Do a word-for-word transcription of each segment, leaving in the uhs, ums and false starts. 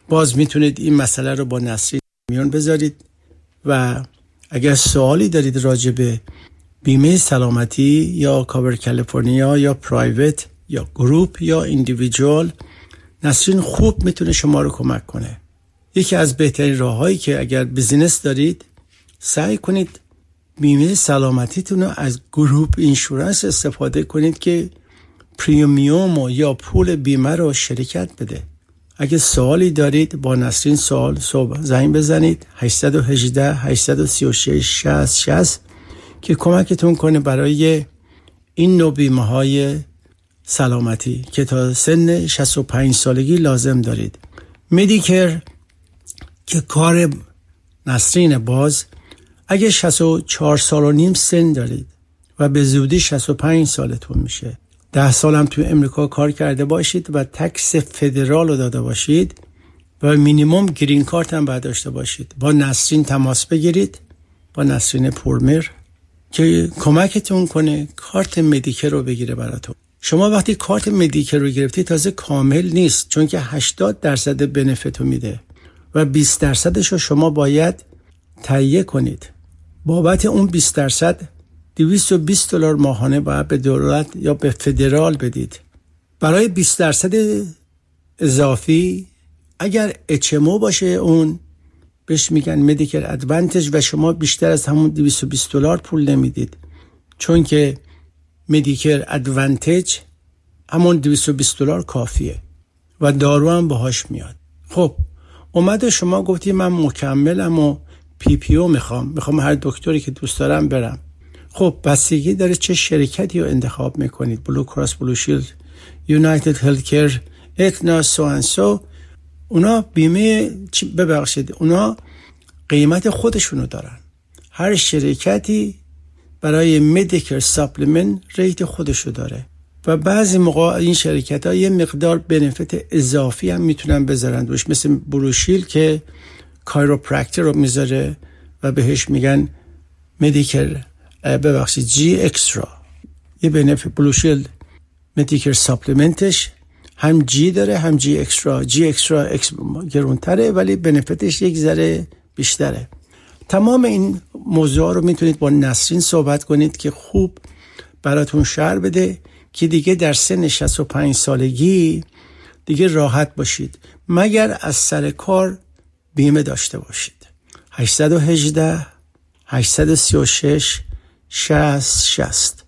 باز میتونید این مسئله رو با نسرین میان بذارید و اگر سوالی دارید راجع به بیمه سلامتی یا کاور کالیفرنیا یا پرایوت یا گروپ یا ایندیویدوال، نسرین خوب میتونه شما رو کمک کنه. یکی از بهترین راههایی که اگر بیزینس دارید سعی کنید بیمه سلامتیتون رو از گروپ اینشورنس استفاده کنید که پریمیوم یا پول بیمه رو شرکت بده. اگه سوالی دارید با نسرین سوال صبح زنگ بزنید هشت یک هشت هشت سه شش شصت شصت که کمکتون کنه برای این نوع بیمه های سلامتی که تا سن شصت و پنج سالگی لازم دارید. مدیکر که کار نسرین باز اگه شصت و چهار سال و نیم سن دارید و به زودی شصت و پنج سالتون میشه، ده سال هم توی امریکا کار کرده باشید و تکس فدرال رو داده باشید و مینیمم گرین کارت هم باید داشته باشید، با نسرین تماس بگیرید، با نسرین پورمر که کمکتون کنه کارت مدیکر رو بگیره براتون. شما وقتی کارت مدیکر رو گرفتید تازه کامل نیست، چون که هشتاد درصد بنفیت رو میده و بیست درصدش رو شما باید تهیه کنید. بابت اون بیست درصد دویست و بیست دلار ماهانه باید به دولت یا به فدرال بدید. برای بیست درصد اضافی اگر اچ ام او باشه اون بهش میگن مدیکل ادوانتج و شما بیشتر از همون دویست و بیست دلار پول نمیدید، چون که مدیکل ادوانتج همون دویست و بیست دلار کافیه و دارو هم باهاش میاد. خب اومده شما گفتی من مکملم و پی پی او میخوام میخوام هر دکتری که دوست دارم برم. خب بستگی داره چه شرکتی رو انتخاب میکنید، بلو کراس، بلو شیلد، یونایتد هلت کیر، اتنا، سو ان سو. اونا بیمه ببخشید اونا قیمت خودشونو دارن. هر شرکتی برای مدیکر ساپلمنت ریت خودشو داره و بعضی موقع این شرکت ها یه مقدار بنفیت اضافی هم میتونن بذارن روش، مثل بلو شیلد که کایروپرکتر رو میذاره و بهش میگن مدیکر ببخشید جی اکسترا. یه بنفیت بلو شیلد مدیکر ساپلمنتش هم جی داره هم جی اکسترا. جی اکسترا اکس گرونتره ولی بنفیتش یک ذره بیشتره. تمام این موضوع رو میتونید با نسرین صحبت کنید که خوب براتون شرح بده که دیگه در سن شصت و پنج سالگی دیگه راحت باشید، مگر از سر کار بیمه داشته باشید. هشت یک هشت هشت سه شش شصت شصت.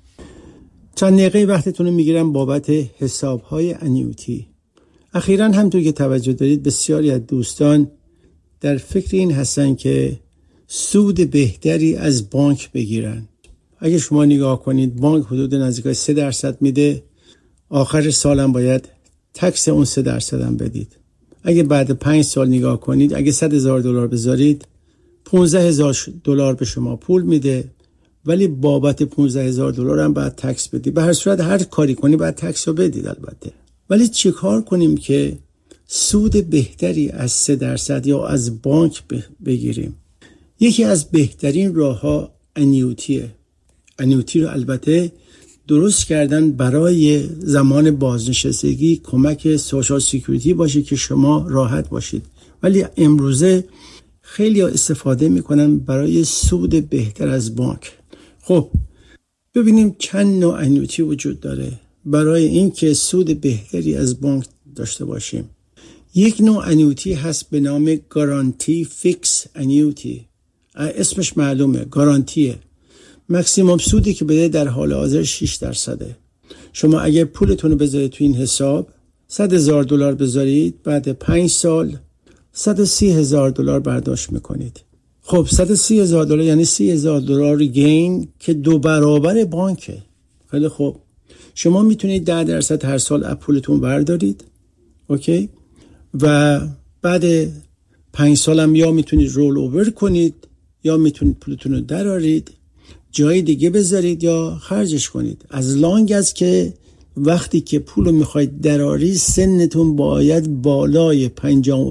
چند دقیقه وقتتون رو میگیرم بابت حساب‌های انیوتی. اخیراً همونطور که توجه دارید بسیاری از دوستان در فکر این هستن که سود بهتری از بانک بگیرن. اگه شما نگاه کنید بانک حدود نزدیک سه درصد میده، آخر سالم باید تکس اون سه درصد هم بدید. اگه بعد پنج سال نگاه کنید، اگه صد هزار دلار بذارید پانزده هزار دلار به شما پول میده، ولی بابت پانزده هزار دلار هم باید تکس بدید. به هر صورت هر کاری کنی باید تکس رو بدید البته. ولی چه کار کنیم که سود بهتری از سه درصد یا از بانک بگیریم؟ یکی از بهترین راه ها انیوتیه. انیوتی رو البته درست کردن برای زمان بازنشستگی، کمک سوشال سکیوریتی باشه که شما راحت باشید، ولی امروزه خیلی ها استفاده میکنن برای سود بهتر از بانک. خب ببینیم چند نوع انیوتی وجود داره برای اینکه سود بهتری از بانک داشته باشیم. یک نوع انیوتی هست به نام گارانتی فیکس انیوتی. اسمش معلومه، گارانتیه. مکسیموم سودی که بده در حال حاضر شش درصده. شما اگه پولتون رو بذارید تو این حساب، صد هزار دلار بذارید، بعد پنج سال صد و سی هزار دلار برداشت میکنید. خب صد و سی هزار دلار یعنی سی هزار دلار گین که دو برابر بانکه. خیلی خوب، شما میتونید ده درصد هر سال از پولتون بردارید، اوکی، و بعد پنج سال هم یا میتونید رول اوور کنید یا میتونید پولتون رو درارید جای دیگه بذارید یا خرجش کنید، از لانگ از که وقتی که پول رو میخواید دراری سنتون باید بالای پنجاه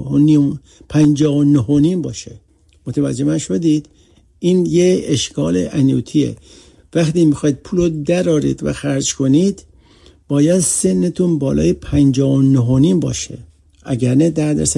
و نه و نیم باشه. متوجه من شدید؟ این یه اشکال انیوتیه. وقتی میخواید پول رو درارید و خرج کنید باید سنتون بالای پنجاه و نه و نیم باشه، اگر نه در درصد